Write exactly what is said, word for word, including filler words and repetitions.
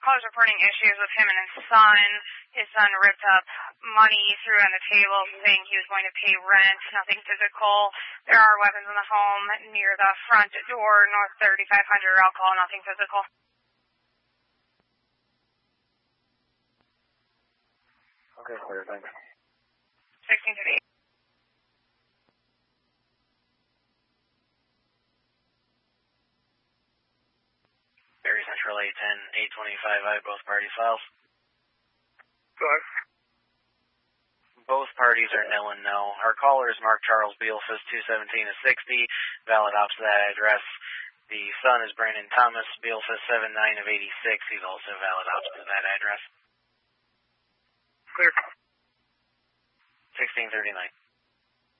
caller's reporting issues with him and his son. His son ripped up money, threw it on the table, saying he was going to pay rent, nothing physical. There are weapons in the home near the front door, north thirty-five hundred, alcohol, nothing physical. Okay, clear, thanks. sixteen thirty-eight. Barry Central eight ten, eight twenty-five, I have both parties' files. Go ahead. Both parties are nil and no. Our caller is Mark Charles Beelfus, two seventeen to sixty, valid ops to that address. The son is Brandon Thomas Beelfus, seven nine of eighty-six. He's also valid ops to that address. Clear. sixteen thirty-nine.